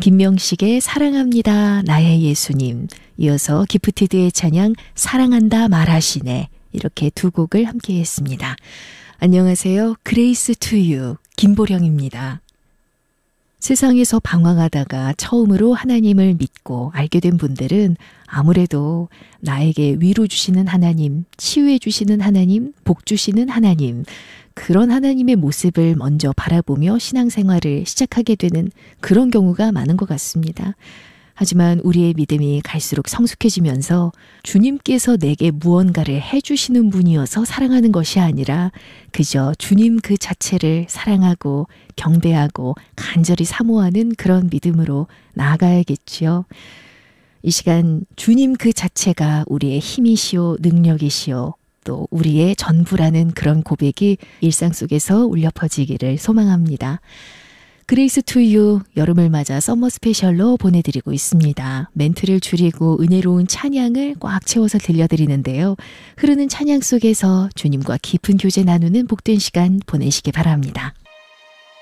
김명식의 사랑합니다 나의 예수님, 이어서 기프티드의 찬양 사랑한다 말하시네, 이렇게 두 곡을 함께 했습니다. 안녕하세요. 그레이스 투 유 김보령입니다. 세상에서 방황하다가 처음으로 하나님을 믿고 알게 된 분들은 아무래도 나에게 위로 주시는 하나님, 치유해 주시는 하나님, 복 주시는 하나님, 그런 하나님의 모습을 먼저 바라보며 신앙생활을 시작하게 되는 그런 경우가 많은 것 같습니다. 하지만 우리의 믿음이 갈수록 성숙해지면서 주님께서 내게 무언가를 해주시는 분이어서 사랑하는 것이 아니라 그저 주님 그 자체를 사랑하고 경배하고 간절히 사모하는 그런 믿음으로 나아가야겠지요. 이 시간 주님 그 자체가 우리의 힘이시오, 능력이시오, 또 우리의 전부라는 그런 고백이 일상 속에서 울려 퍼지기를 소망합니다. 그레이스 투 유 여름을 맞아 썸머 스페셜로 보내드리고 있습니다. 멘트를 줄이고 은혜로운 찬양을 꽉 채워서 들려드리는데요. 흐르는 찬양 속에서 주님과 깊은 교제 나누는 복된 시간 보내시기 바랍니다.